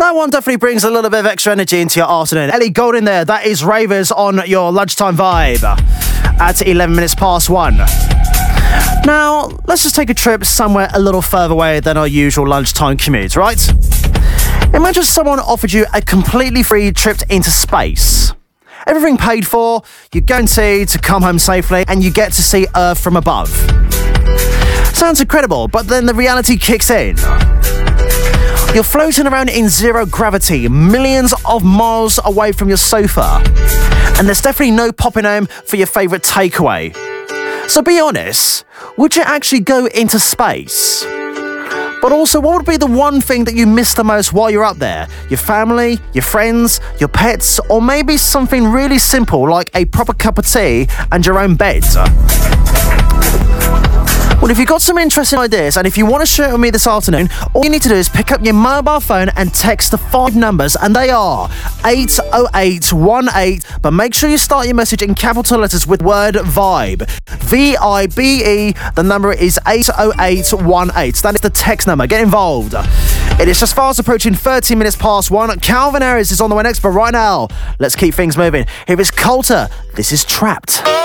That one definitely brings a little bit of extra energy into your afternoon. Ellie Goulding there, that is Ravers on your lunchtime vibe at 11 minutes past 1. Now, let's just take a trip somewhere a little further away than our usual lunchtime commute, right? Imagine someone offered you a completely free trip into space. Everything paid for, you're guaranteed to come home safely, and you get to see Earth from above. Sounds incredible, but then the reality kicks in. You're floating around in zero gravity, millions of miles away from your sofa. And there's definitely no popping home for your favourite takeaway. So be honest, would you actually go into space? But also, what would be the one thing that you miss the most while you're up there? Your family, your friends, your pets, or maybe something really simple like a proper cup of tea and your own bed? Well, if you've got some interesting ideas and if you want to share it with me this afternoon, all you need to do is pick up your mobile phone and text the 5 numbers, and they are 80818. But make sure you start your message in capital letters with word VIBE. VIBE. The number is 80818. That is the text number. Get involved. It is just fast approaching 30 minutes past 1. Calvin Harris is on the way next, but right now, let's keep things moving. Here is Coulter. This is Trapped.